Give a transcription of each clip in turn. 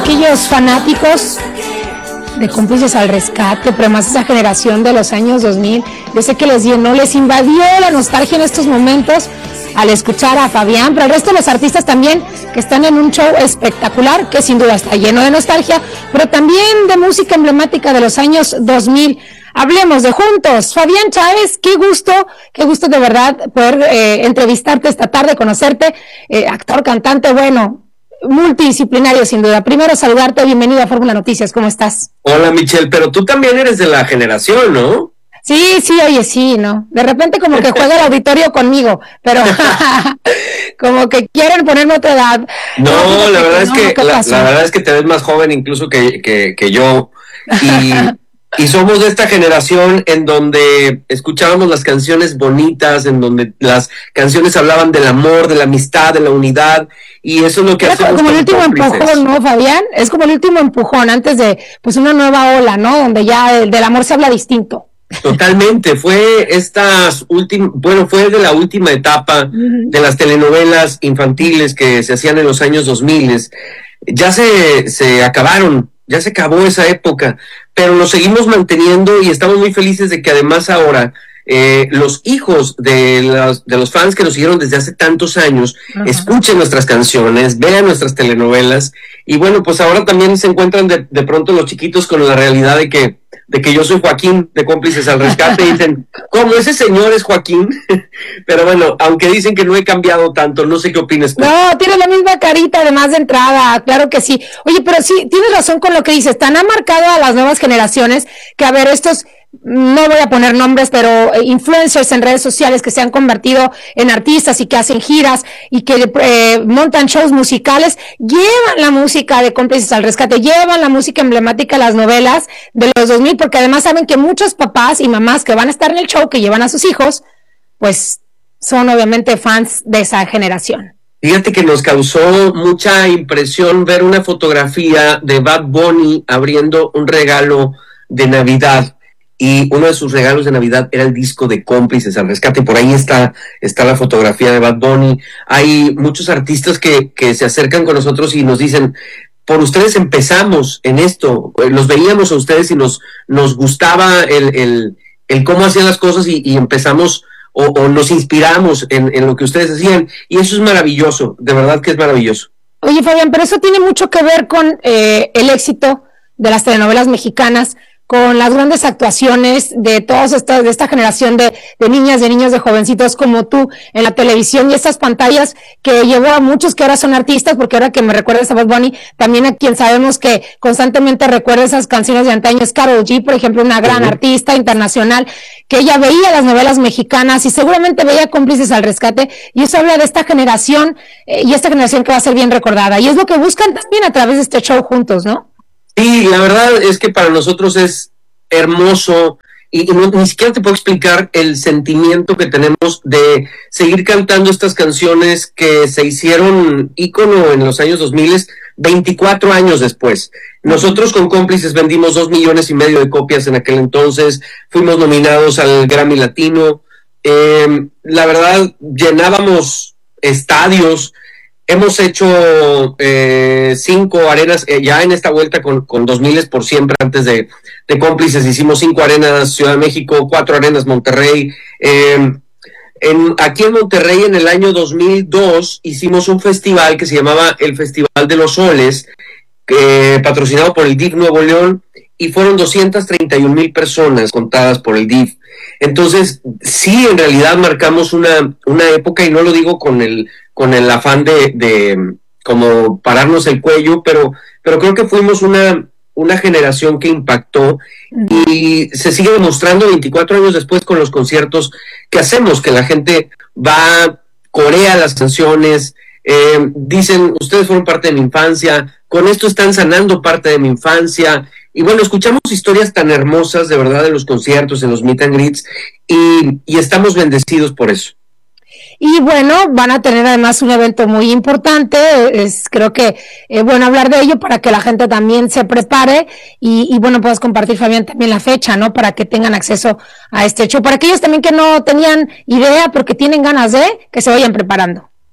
aquellos fanáticos de Cómplices al Rescate, pero más esa generación de los años 2000, yo sé que les llenó, les invadió la nostalgia en estos momentos al escuchar a Fabián, pero el resto de los artistas también que están en un show espectacular, que sin duda está lleno de nostalgia, pero también de música emblemática de los años 2000. Hablemos de juntos. Fabián Chávez, qué gusto de verdad poder entrevistarte esta tarde, conocerte, actor, cantante, bueno, multidisciplinario sin duda. Primero saludarte, bienvenido a Fórmula Noticias, ¿cómo estás? Hola Michelle, pero tú también eres de la generación, ¿no? Sí, oye, sí, ¿no? De repente como que juega el auditorio conmigo, pero como que quieren ponerme otra edad. No, la verdad es que la verdad es que te ves más joven incluso que yo. Y somos de esta generación en donde escuchábamos las canciones bonitas, en donde las canciones hablaban del amor, de la amistad, de la unidad, y eso es lo que era hacemos. Como el último empujón, ¿no, Fabián? Es como el último empujón antes de pues una nueva ola, ¿no? Donde ya del amor se habla distinto. Totalmente, fue de la última etapa de las telenovelas infantiles que se hacían en los años 2000. Ya se acabaron, ya se acabó esa época, pero nos seguimos manteniendo y estamos muy felices de que además ahora los hijos de los fans que nos siguieron desde hace tantos años, escuchen nuestras canciones, vean nuestras telenovelas, y bueno, pues ahora también se encuentran de pronto los chiquitos con la realidad de que yo soy Joaquín de Cómplices al Rescate, y dicen, ¿cómo ese señor es Joaquín? Pero bueno, aunque dicen que no he cambiado tanto, no sé qué opinas tú. No, tienes la misma carita además de entrada, claro que sí. Oye, pero sí, tienes razón con lo que dices, tan ha marcado a las nuevas generaciones que, a ver, estos, no voy a poner nombres, pero influencers en redes sociales que se han convertido en artistas y que hacen giras y que montan shows musicales, llevan la música de Cómplices al Rescate, llevan la música emblemática de las novelas de los 2000, porque además saben que muchos papás y mamás que van a estar en el show, que llevan a sus hijos, pues son obviamente fans de esa generación. Fíjate que nos causó mucha impresión ver una fotografía de Bad Bunny abriendo un regalo de Navidad, y uno de sus regalos de Navidad era el disco de Cómplices al Rescate. Por ahí está la fotografía de Bad Bunny. Hay muchos artistas que se acercan con nosotros y nos dicen, por ustedes empezamos en esto, los veíamos a ustedes y nos gustaba el cómo hacían las cosas y empezamos o nos inspiramos en lo que ustedes hacían, y eso es maravilloso, de verdad que es maravilloso. Oye, Fabián, pero eso tiene mucho que ver con el éxito de las telenovelas mexicanas, con las grandes actuaciones de de esta generación de niñas, de niños, de jovencitos como tú en la televisión, y estas pantallas que llevó a muchos que ahora son artistas, porque ahora que me recuerdas a Bad Bunny, también a quien sabemos que constantemente recuerda esas canciones de antaño es Karol G, por ejemplo, una gran artista internacional, que ella veía las novelas mexicanas y seguramente veía Cómplices al Rescate, y eso habla de esta generación y esta generación que va a ser bien recordada, y es lo que buscan también a través de este show juntos, ¿no? Sí, la verdad es que para nosotros es hermoso y ni siquiera te puedo explicar el sentimiento que tenemos de seguir cantando estas canciones que se hicieron ícono en los años 2000, 24 años después. Nosotros con Cómplices vendimos 2,5 millones de copias en aquel entonces, fuimos nominados al Grammy Latino, la verdad llenábamos estadios. Hemos hecho 5 arenas, ya en esta vuelta con 2000 por siempre, antes de Cómplices hicimos 5 arenas Ciudad de México, 4 arenas Monterrey. Aquí en Monterrey en el año 2002 hicimos un festival que se llamaba el Festival de los Soles, patrocinado por el DIF Nuevo León, y fueron 231,000 personas contadas por el DIF. Entonces, sí, en realidad marcamos una época, y no lo digo con el afán de como pararnos el cuello, pero creo que fuimos una generación que impactó, y se sigue demostrando 24 años después con los conciertos que hacemos, que la gente va, corea las canciones, dicen, ustedes fueron parte de mi infancia, con esto están sanando parte de mi infancia, y bueno, escuchamos historias tan hermosas de verdad en los conciertos, en los meet and greets, y estamos bendecidos por eso. Y bueno, van a tener además un evento muy importante, creo que bueno hablar de ello para que la gente también se prepare y bueno, puedas compartir, Fabián, también la fecha, ¿no? Para que tengan acceso a este show, para aquellos también que no tenían idea, pero que tienen ganas de, que se vayan preparando.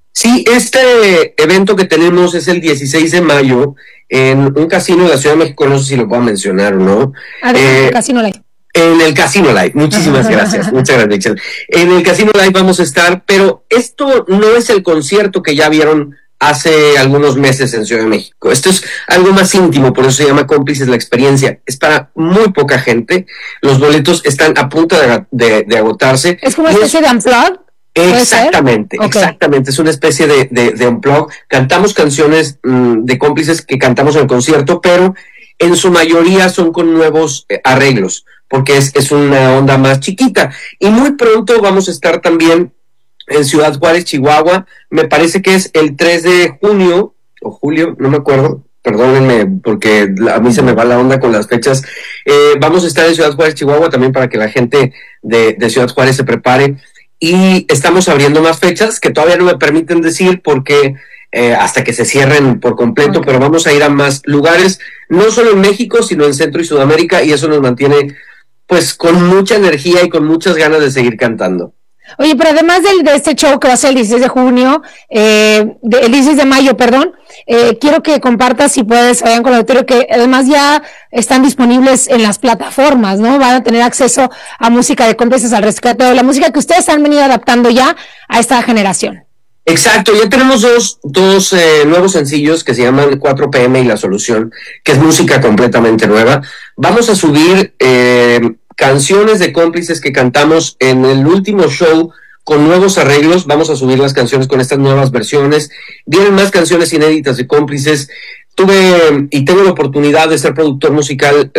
Sí, este evento que tenemos es el 16 de mayo en un casino de la Ciudad de México, no sé si lo puedo mencionar o no. Adelante, Casino Live. En el Casino Live, muchísimas gracias, muchas gracias, Michelle. En el Casino Live vamos a estar, pero esto no es el concierto que ya vieron hace algunos meses en Ciudad de México. Esto es algo más íntimo, por eso se llama Cómplices la Experiencia. Es para muy poca gente, los boletos están a punto de agotarse. ¿Es como una especie de unplug? Exactamente, exactamente, es una especie de unplug. Cantamos canciones de Cómplices que cantamos en el concierto, pero en su mayoría son con nuevos arreglos, porque es una onda más chiquita. Y muy pronto vamos a estar también en Ciudad Juárez, Chihuahua. Me parece que es el 3 de junio o julio, no me acuerdo, perdónenme porque a mí se me va la onda con las fechas. Vamos a estar en Ciudad Juárez, Chihuahua, también para que la gente de Ciudad Juárez se prepare. Y estamos abriendo más fechas que todavía no me permiten decir porque hasta que se cierren por completo, pero vamos a ir a más lugares, no solo en México, sino en Centro y Sudamérica, y eso nos mantiene pues con mucha energía y con muchas ganas de seguir cantando. Oye, pero además de este show que va a ser el 16 de junio, el 16 de mayo, perdón, quiero que compartas, si puedes, vayan con el auditorio, que además ya están disponibles en las plataformas, ¿no? Van a tener acceso a música de Cómplices al Rescate, o la música que ustedes han venido adaptando ya a esta generación. Exacto, ya tenemos dos nuevos sencillos que se llaman 4PM y La Solución, que es música completamente nueva. Vamos a subir canciones de Cómplices que cantamos en el último show con nuevos arreglos. Vamos a subir las canciones con estas nuevas versiones. Vienen más canciones inéditas de Cómplices. Tuve y tengo la oportunidad de ser productor musical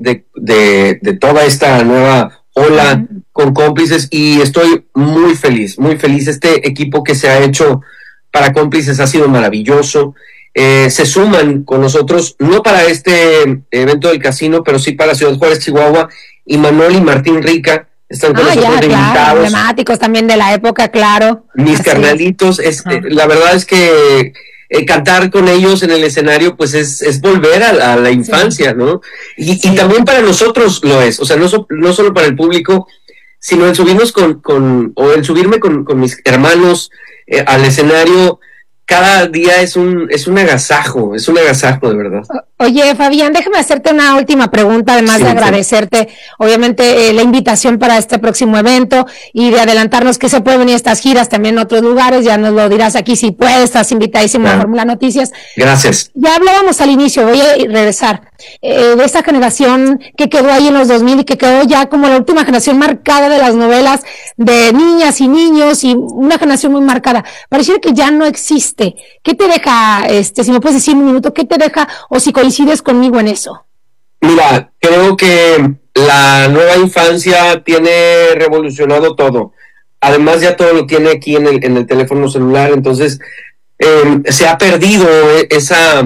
de toda esta nueva ola con Cómplices y estoy muy feliz, muy feliz. Este equipo que se ha hecho para Cómplices ha sido maravilloso. Se suman con nosotros, no para este evento del casino, pero sí para Ciudad Juárez, Chihuahua, y Manuel y Martín Rica están con nosotros de invitados. Emblemáticos también de la época, claro. Mis carnalitos, la verdad es que cantar con ellos en el escenario, pues es volver a la infancia, ¿no? Y también para nosotros lo es, o sea, no solo para el público, sino el subirnos el subirme con mis hermanos al escenario. Cada día es un agasajo, de verdad. Oye, Fabián, déjame hacerte una última pregunta, además de agradecerte, obviamente, la invitación para este próximo evento y de adelantarnos que se puede venir a estas giras también en otros lugares, ya nos lo dirás aquí si puedes, estás invitadísimo a Fórmula Noticias. Gracias. Ya hablábamos al inicio, voy a regresar, de esta generación que quedó ahí en los 2000 y que quedó ya como la última generación marcada de las novelas de niñas y niños y una generación muy marcada. Pareciera que ya no existe. ¿Qué te deja, si me puedes decir un minuto, qué te deja o si coincides conmigo en eso? Mira, creo que la nueva infancia tiene revolucionado todo. Además ya todo lo tiene aquí en el teléfono celular, entonces se ha perdido esa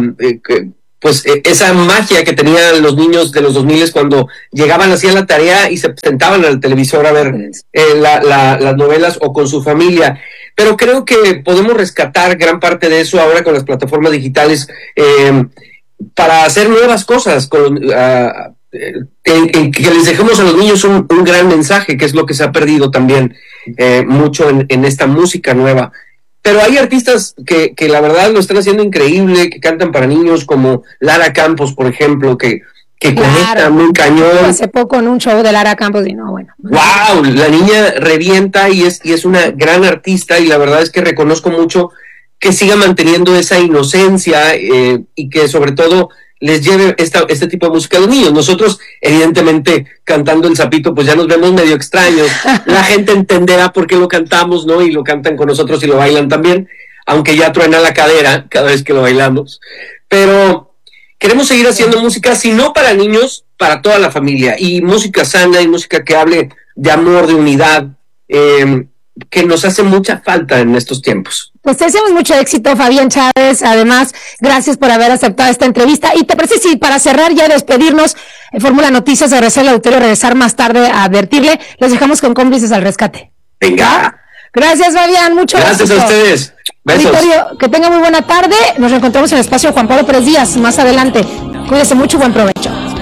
magia que tenían los niños de los 2000 cuando llegaban, hacían la tarea y se sentaban al televisor a ver las novelas o con su familia. Pero creo que podemos rescatar gran parte de eso ahora con las plataformas digitales para hacer nuevas cosas, que les dejemos a los niños un gran mensaje, que es lo que se ha perdido también mucho en esta música nueva. Pero hay artistas que la verdad lo están haciendo increíble, que cantan para niños, como Lara Campos, por ejemplo, que conecta muy cañón. Hace poco en un show de Lara Campos y no, bueno. ¡Wow! La niña revienta y es una gran artista y la verdad es que reconozco mucho que siga manteniendo esa inocencia y que sobre todo les lleve este tipo de música a los niños. Nosotros, evidentemente, cantando El Sapito, pues ya nos vemos medio extraños. La gente entenderá por qué lo cantamos, ¿no? Y lo cantan con nosotros y lo bailan también, aunque ya truena la cadera cada vez que lo bailamos. Pero queremos seguir haciendo música, si no para niños, para toda la familia. Y música sana y música que hable de amor, de unidad, que nos hace mucha falta en estos tiempos. Pues te deseamos mucho éxito, Fabián Chávez. Además, gracias por haber aceptado esta entrevista. Y te parece, si para cerrar ya despedirnos, Fórmula Noticias, regresar al auditorio, regresar más tarde a advertirle, los dejamos con Cómplices al Rescate. Venga. Gracias, Fabián, mucho gracias éxito. A ustedes. Besos. Auditorio, que tenga muy buena tarde. Nos reencontramos en el espacio Juan Pablo Pérez Díaz más adelante. Cuídese mucho, buen provecho.